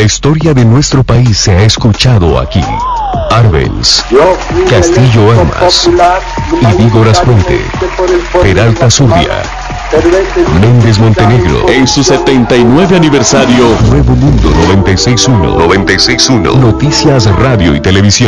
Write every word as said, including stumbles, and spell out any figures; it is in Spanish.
historia de nuestro país se ha escuchado aquí. Arbenz, Castillo Armas, Íñigo Aspuente, Peralta Zurdia, Méndez Montenegro. En su setenta y nueve aniversario, Nuevo Mundo noventa y seis punto uno, noventa y seis punto uno, Noticias, Radio y Televisión.